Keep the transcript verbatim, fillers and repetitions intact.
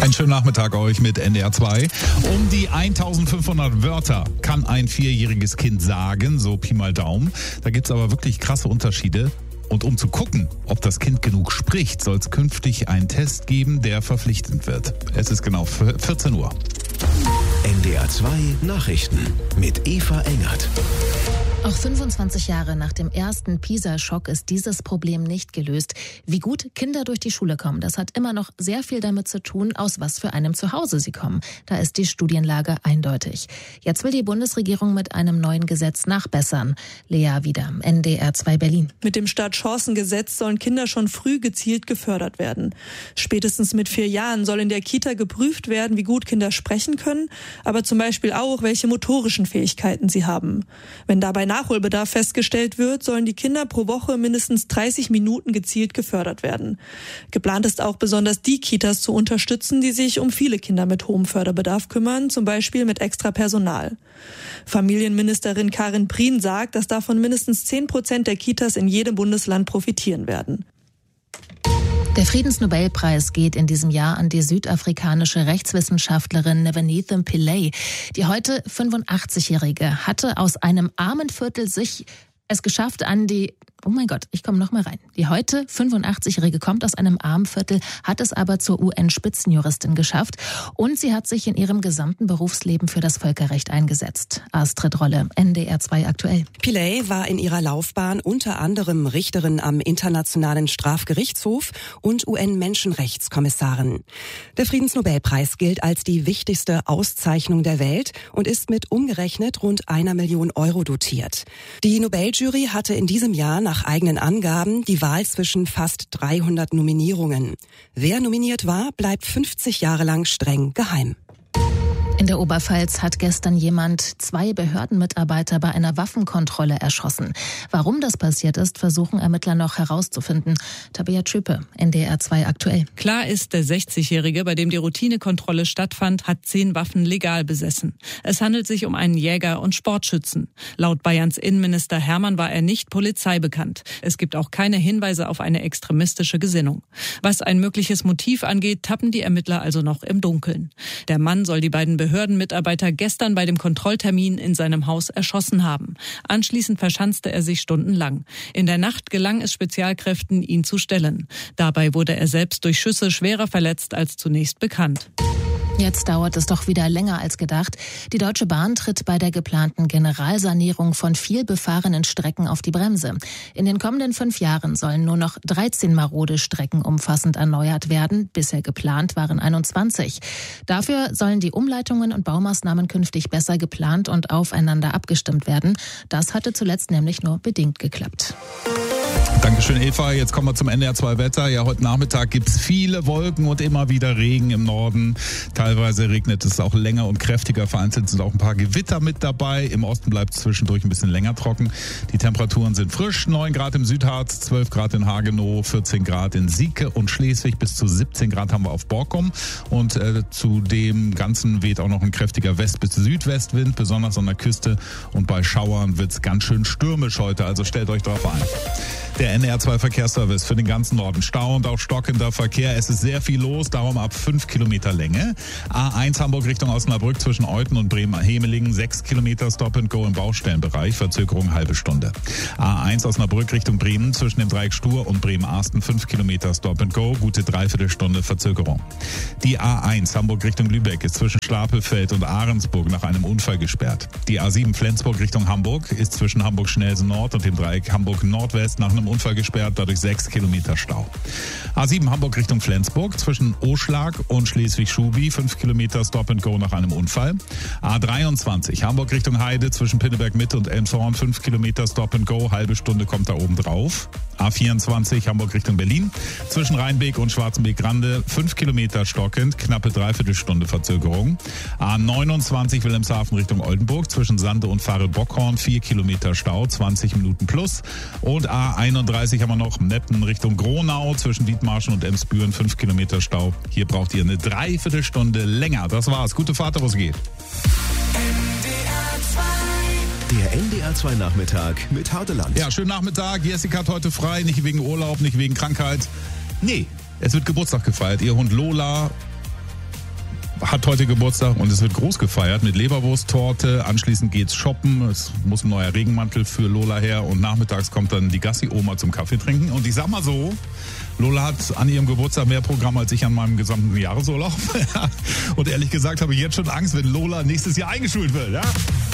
Einen schönen Nachmittag euch mit N D R zwei. Um die eintausendfünfhundert Wörter kann ein vierjähriges Kind sagen, so Pi mal Daumen. Da gibt's aber wirklich krasse Unterschiede. Und um zu gucken, ob das Kind genug spricht, soll es künftig einen Test geben, der verpflichtend wird. Es ist genau vierzehn Uhr. N D R zwei Nachrichten mit Eva Engert. Auch fünfundzwanzig Jahre nach dem ersten PISA-Schock ist dieses Problem nicht gelöst. Wie gut Kinder durch die Schule kommen, das hat immer noch sehr viel damit zu tun, aus was für einem Zuhause sie kommen. Da ist die Studienlage eindeutig. Jetzt will die Bundesregierung mit einem neuen Gesetz nachbessern. Lea Wieder, N D R zwei Berlin. Mit dem Startchancengesetz sollen Kinder schon früh gezielt gefördert werden. Spätestens mit vier Jahren soll in der Kita geprüft werden, wie gut Kinder sprechen können, aber zum Beispiel auch, welche motorischen Fähigkeiten sie haben. Wenn dabei Nachholbedarf festgestellt wird, sollen die Kinder pro Woche mindestens dreißig Minuten gezielt gefördert werden. Geplant ist auch besonders die Kitas zu unterstützen, die sich um viele Kinder mit hohem Förderbedarf kümmern, zum Beispiel mit extra Personal. Familienministerin Karin Prien sagt, dass davon mindestens zehn Prozent der Kitas in jedem Bundesland profitieren werden. Der Friedensnobelpreis geht in diesem Jahr an die südafrikanische Rechtswissenschaftlerin Nevenitha Pillay. Die heute fünfundachtzig-Jährige hatte aus einem armen Viertel sich es geschafft, an die... Oh mein Gott, ich komme noch mal rein. Die heute fünfundachtzig-Jährige kommt aus einem armen Viertel, hat es aber zur U N-Spitzenjuristin geschafft und sie hat sich in ihrem gesamten Berufsleben für das Völkerrecht eingesetzt. Astrid Rolle, N D R zwei aktuell. Pillay war in ihrer Laufbahn unter anderem Richterin am Internationalen Strafgerichtshof und U N-Menschenrechtskommissarin. Der Friedensnobelpreis gilt als die wichtigste Auszeichnung der Welt und ist mit umgerechnet rund einer Million Euro dotiert. Die Nobeljury hatte in diesem Jahr nach eigenen Angaben die Wahl zwischen fast dreihundert Nominierungen. Wer nominiert war, bleibt fünfzig Jahre lang streng geheim. In der Oberpfalz hat gestern jemand zwei Behördenmitarbeiter bei einer Waffenkontrolle erschossen. Warum das passiert ist, versuchen Ermittler noch herauszufinden. Tabea Schüppe, N D R zwei aktuell. Klar ist, der sechzigjährige, bei dem die Routinekontrolle stattfand, hat zehn Waffen legal besessen. Es handelt sich um einen Jäger und Sportschützen. Laut Bayerns Innenminister Hermann war er nicht polizeibekannt. Es gibt auch keine Hinweise auf eine extremistische Gesinnung. Was ein mögliches Motiv angeht, tappen die Ermittler also noch im Dunkeln. Der Mann soll die beiden Behördenmitarbeiter gestern bei dem Kontrolltermin in seinem Haus erschossen haben. Anschließend verschanzte er sich stundenlang. In der Nacht gelang es Spezialkräften, ihn zu stellen. Dabei wurde er selbst durch Schüsse schwerer verletzt als zunächst bekannt. Jetzt dauert es doch wieder länger als gedacht. Die Deutsche Bahn tritt bei der geplanten Generalsanierung von viel befahrenen Strecken auf die Bremse. In den kommenden fünf Jahren sollen nur noch dreizehn marode Strecken umfassend erneuert werden. Bisher geplant waren einundzwanzig. Dafür sollen die Umleitungen und Baumaßnahmen künftig besser geplant und aufeinander abgestimmt werden. Das hatte zuletzt nämlich nur bedingt geklappt. Dankeschön, Eva. Jetzt kommen wir zum N D R zwei Wetter. Ja, heute Nachmittag gibt's viele Wolken und immer wieder Regen im Norden. Teilweise regnet es auch länger und kräftiger. Vereinzelt sind auch ein paar Gewitter mit dabei. Im Osten bleibt es zwischendurch ein bisschen länger trocken. Die Temperaturen sind frisch. neun Grad im Südharz, zwölf Grad in Hagenow, vierzehn Grad in Sieke und Schleswig. Bis zu siebzehn Grad haben wir auf Borkum. Und äh, zu dem Ganzen weht auch noch ein kräftiger West- bis Südwestwind. Besonders an der Küste und bei Schauern wird's ganz schön stürmisch heute. Also stellt euch drauf ein. Der N D R zwei Verkehrsservice für den ganzen Norden. Stau und auch stockender Verkehr. Es ist sehr viel los, darum ab fünf Kilometer Länge. A eins Hamburg Richtung Osnabrück zwischen Euten und Bremen-Hemelingen. sechs Kilometer Stop and Go im Baustellenbereich. Verzögerung halbe Stunde. A eins Osnabrück Richtung Bremen zwischen dem Dreieck Stur und Bremen-Arsten. fünf Kilometer Stop and Go. Gute Dreiviertelstunde Verzögerung. Die A eins Hamburg Richtung Lübeck ist zwischen Schlapelfeld und Ahrensburg nach einem Unfall gesperrt. Die A sieben Flensburg Richtung Hamburg ist zwischen Hamburg-Schnelsen Nord und dem Dreieck Hamburg-Nordwest nach einem Unfall gesperrt, dadurch sechs Kilometer Stau. A sieben Hamburg Richtung Flensburg zwischen Oschlag und Schleswig-Schubi, fünf Kilometer Stop and Go nach einem Unfall. A dreiundzwanzig Hamburg Richtung Heide zwischen Pinneberg Mitte und Elmshorn, fünf Kilometer Stop and Go, halbe Stunde kommt da oben drauf. A vierundzwanzig Hamburg Richtung Berlin zwischen Rheinbeek und Schwarzenbeek-Grande, fünf Kilometer stockend, knappe Dreiviertelstunde Verzögerung. A neunundzwanzig Wilhelmshaven Richtung Oldenburg zwischen Sande und Farel-Bockhorn, vier Kilometer Stau, zwanzig Minuten plus. Und A einunddreißig haben wir noch Meppen Richtung Gronau zwischen Dithmarschen und Emsbüren, fünf Kilometer Stau. Hier braucht ihr eine Dreiviertelstunde länger. Das war's. Gute Fahrt, wo es geht. Der N D R zwei Nachmittag mit Hardeland. Ja, schönen Nachmittag. Jessica hat heute frei, nicht wegen Urlaub, nicht wegen Krankheit. Nee, es wird Geburtstag gefeiert. Ihr Hund Lola hat heute Geburtstag und es wird groß gefeiert mit Leberwursttorte. Anschließend geht's shoppen. Es muss ein neuer Regenmantel für Lola her und nachmittags kommt dann die Gassi-Oma zum Kaffee trinken. Und ich sag mal so, Lola hat an ihrem Geburtstag mehr Programm als ich an meinem gesamten Jahresurlaub. Und ehrlich gesagt habe ich jetzt schon Angst, wenn Lola nächstes Jahr eingeschult wird. Ja?